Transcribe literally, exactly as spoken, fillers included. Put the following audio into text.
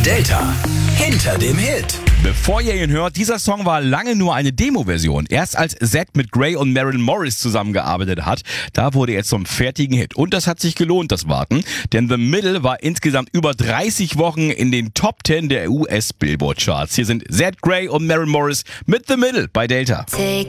Delta hinter dem Hit. Bevor ihr ihn hört, dieser Song war lange nur eine Demo-Version. Erst als Zack mit Gray und Maren Morris zusammengearbeitet hat, da wurde er zum fertigen Hit. Und das hat sich gelohnt, das Warten. Denn The Middle war insgesamt über dreißig Wochen in den Top zehn der U S-Billboard-Charts. Hier sind Zack Gray und Maren Morris mit The Middle bei Delta.